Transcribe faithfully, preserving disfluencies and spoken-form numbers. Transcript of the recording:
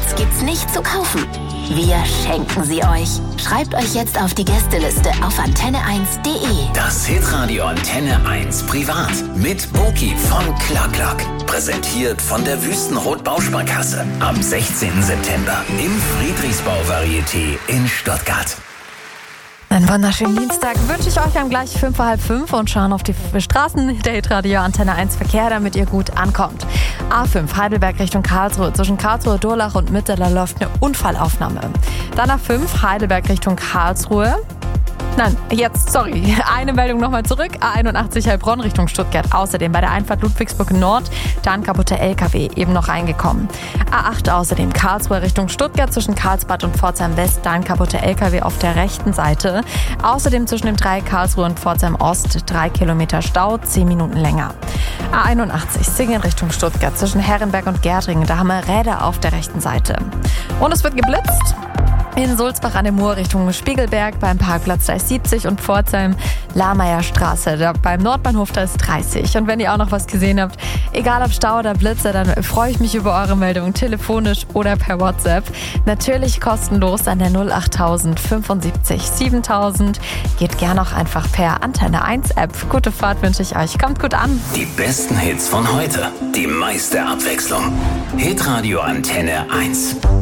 Tickets gibt's nicht zu kaufen. Wir schenken sie euch. Schreibt euch jetzt auf die Gästeliste auf antenne eins punkt de. Das Hitradio Antenne eins Privat mit Boki von Clark. Präsentiert von der Wüstenrot Bausparkasse. Am sechzehnten September im Friedrichsbau-Varieté in Stuttgart. Einen wunderschönen Dienstag wünsche ich euch. Wir haben gleich fünf vor halb fünf und schauen auf die Straßen der Hitradio Antenne eins Verkehr, damit ihr gut ankommt. A fünf Heidelberg Richtung Karlsruhe. Zwischen Karlsruhe, Durlach und Mitte, da läuft eine Unfallaufnahme. Dann A fünf Heidelberg Richtung Karlsruhe. Nein, jetzt, sorry, eine Meldung nochmal zurück. A einundachtzig Heilbronn Richtung Stuttgart. Außerdem bei der Einfahrt Ludwigsburg Nord, da ein kaputter L K W, eben noch reingekommen. A acht außerdem Karlsruhe Richtung Stuttgart zwischen Karlsbad und Pforzheim West, da ein kaputter L K W auf der rechten Seite. Außerdem zwischen dem Dreieck Karlsruhe und Pforzheim Ost, drei Kilometer Stau, zehn Minuten länger. A einundachtzig Singen Richtung Stuttgart zwischen Herrenberg und Gerdringen, da haben wir Räder auf der rechten Seite. Und es wird geblitzt. In Sulzbach an der Mur Richtung Spiegelberg beim Parkplatz, da ist siebzig und Pforzheim Lahmeyer-Straße, da beim Nordbahnhof, da ist dreißig. Und wenn ihr auch noch was gesehen habt, egal ob Stau oder Blitze, dann freue ich mich über eure Meldung, telefonisch oder per WhatsApp. Natürlich kostenlos an der null acht null null fünfundsiebzig siebentausend. Geht gern auch einfach per Antenne eins App. Gute Fahrt wünsche ich euch. Kommt gut an. Die besten Hits von heute. Die meiste Abwechslung. Hitradio Antenne eins.